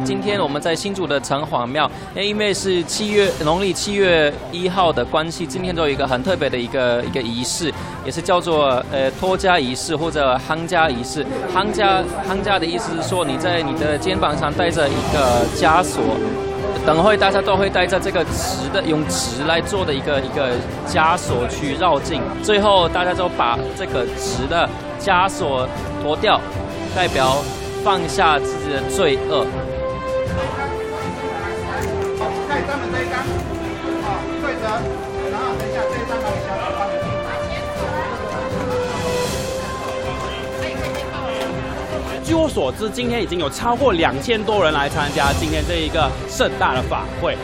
今天我们在新竹的城隍庙，因为是农历7月1号的关系，今天都有一个很特别的一个仪式，也是叫做托家仪式或者夯家仪式。夯家的意思是说，你在你的肩膀上带着一个枷锁。等会大家都会带着这个用纸来做的一个枷锁去绕境，最后大家都把这个纸的枷锁脱掉，代表放下自己的罪恶。 盖上面这一张，对折，然后等一下这一张拿给小姐帮你印。 据我所知，今天已经有超过2000多人来参加今天这一个盛大的法会。